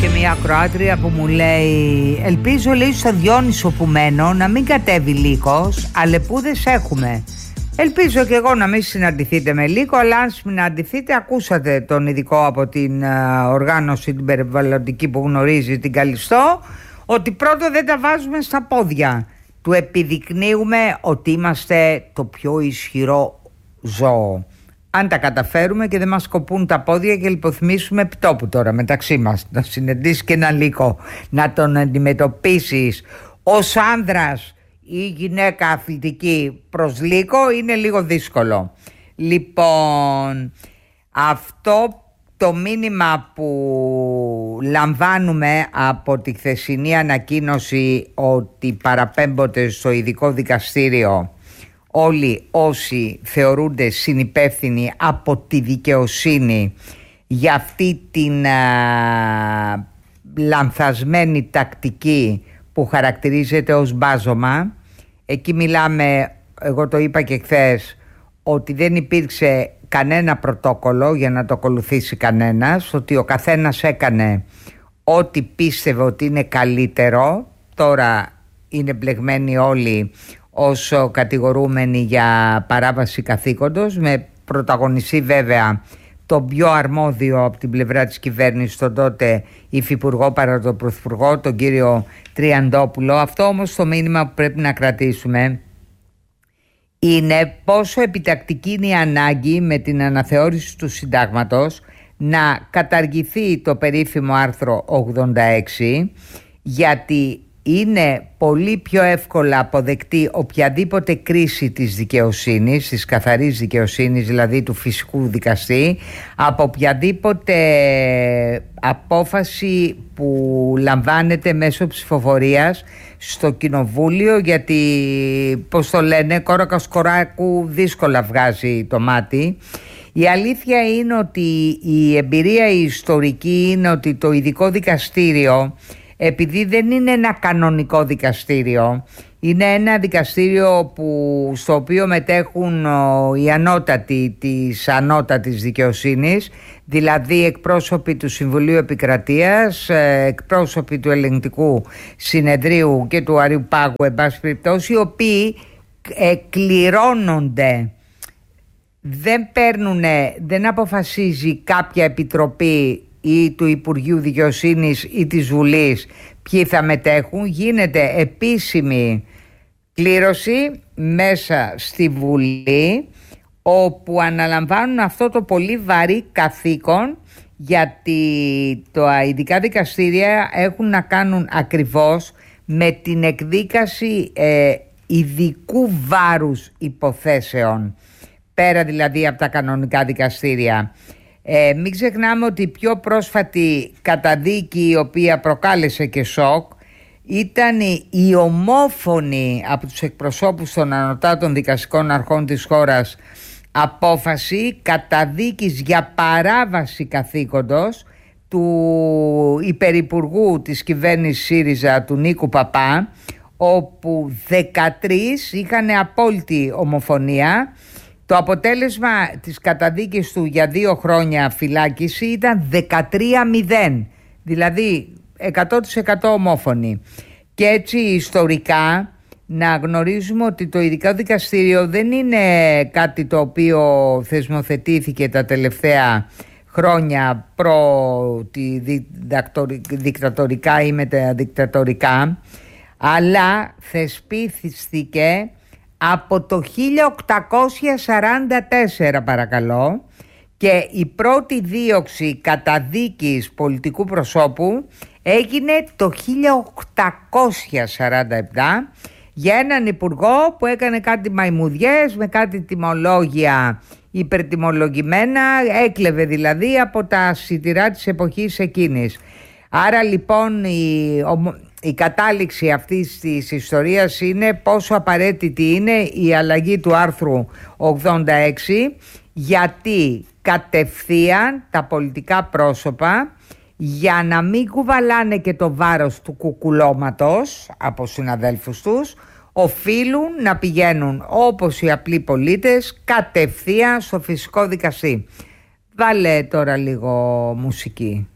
και μια ακροάτρια που μου λέει: ελπίζω, λέει, στο Διόνυσο που μένω να μην κατέβει λύκος, αλεπούδες έχουμε. Ελπίζω και εγώ να μην συναντηθείτε με λύκο, αλλά αν συναντηθείτε, ακούσατε τον ειδικό από την οργάνωση την περιβαλλοντική που γνωρίζει, την Καλιστό, ότι πρώτο δεν τα βάζουμε στα πόδια. Του επιδεικνύουμε ότι είμαστε το πιο ισχυρό ζώο. Αν τα καταφέρουμε και δεν μας κοπούν τα πόδια και λιποθυμίσουμε επιτόπου τώρα μεταξύ μας, να συναντήσεις και έναν λύκο, να τον αντιμετωπίσεις ως άνδρας ή γυναίκα αθλητική προς λύκο, είναι λίγο δύσκολο. Λοιπόν, αυτό το μήνυμα που λαμβάνουμε από τη χθεσινή ανακοίνωση ότι παραπέμπονται στο ειδικό δικαστήριο όλοι όσοι θεωρούνται συνυπεύθυνοι από τη δικαιοσύνη για αυτή την λανθασμένη τακτική που χαρακτηρίζεται ως μπάζωμα. Εκεί μιλάμε, εγώ το είπα και χθες, ότι δεν υπήρξε κανένα πρωτόκολλο για να το ακολουθήσει κανένας, ότι ο καθένας έκανε ό,τι πίστευε ότι είναι καλύτερο. Τώρα είναι μπλεγμένοι όλοι ως κατηγορούμενοι για παράβαση καθήκοντος, με πρωταγωνιστή βέβαια το πιο αρμόδιο από την πλευρά της κυβέρνησης, τον τότε υφυπουργό παρά τον πρωθυπουργό, τον κύριο Τριαντόπουλο. Αυτό όμως το μήνυμα που πρέπει να κρατήσουμε είναι πόσο επιτακτική είναι η ανάγκη με την αναθεώρηση του συντάγματος να καταργηθεί το περίφημο άρθρο 86, γιατί είναι πολύ πιο εύκολα αποδεκτή οποιαδήποτε κρίση της δικαιοσύνης, της καθαρής δικαιοσύνης, δηλαδή του φυσικού δικαστή, από οποιαδήποτε απόφαση που λαμβάνεται μέσω ψηφοφορίας στο κοινοβούλιο, γιατί, πώς το λένε, κόρακας κοράκου δύσκολα βγάζει το μάτι. Η αλήθεια είναι ότι η εμπειρία η ιστορική είναι ότι το ειδικό δικαστήριο, επειδή δεν είναι ένα κανονικό δικαστήριο, είναι ένα δικαστήριο στο οποίο μετέχουν οι ανώτατοι της ανώτατης δικαιοσύνης, δηλαδή εκπρόσωποι του Συμβουλίου Επικρατείας, εκπρόσωποι του Ελεγκτικού Συνεδρίου και του Αρείου Πάγου, εν πάση περιπτώσει, οι οποίοι κληρώνονται. Δεν αποφασίζει κάποια επιτροπή ή του Υπουργείου Δικαιοσύνης ή της Βουλής ποιοι θα μετέχουν. Γίνεται επίσημη κλήρωση μέσα στη Βουλή, όπου αναλαμβάνουν αυτό το πολύ βαρύ καθήκον, γιατί τα ειδικά δικαστήρια έχουν να κάνουν ακριβώς με την εκδίκαση ειδικού βάρους υποθέσεων, πέρα δηλαδή από τα κανονικά δικαστήρια. Μην ξεχνάμε ότι η πιο πρόσφατη καταδίκη, η οποία προκάλεσε και σοκ, ήταν η ομόφωνη από τους εκπροσώπους των ανωτάτων δικαστικών αρχών της χώρας απόφαση καταδίκης για παράβαση καθήκοντος του υπερυπουργού της κυβέρνησης ΣΥΡΙΖΑ, του Νίκου Παπά, όπου 13 είχαν απόλυτη ομοφωνία. Το αποτέλεσμα της καταδίκης του για 2 χρόνια φυλάκιση ήταν 13-0, δηλαδή 100% ομόφωνοι. Και έτσι ιστορικά να γνωρίζουμε ότι το ειδικό δικαστήριο δεν είναι κάτι το οποίο θεσμοθετήθηκε τα τελευταία χρόνια δικτατορικά ή μεταδικτατορικά, αλλά θεσπίστηκε από το 1844, παρακαλώ, και η πρώτη δίωξη καταδίκης πολιτικού προσώπου έγινε το 1847 για έναν υπουργό που έκανε κάτι μαϊμουδιές με κάτι τιμολόγια υπερτιμολογημένα, έκλεβε δηλαδή από τα σιτηρά της εποχής εκείνης. Άρα λοιπόν η κατάληξη αυτής της ιστορίας είναι πόσο απαραίτητη είναι η αλλαγή του άρθρου 86, γιατί κατευθείαν τα πολιτικά πρόσωπα, για να μην κουβαλάνε και το βάρος του κουκουλώματος από συναδέλφους τους, οφείλουν να πηγαίνουν όπως οι απλοί πολίτες κατευθείαν στο φυσικό δικαστή. Βάλε τώρα λίγο μουσική.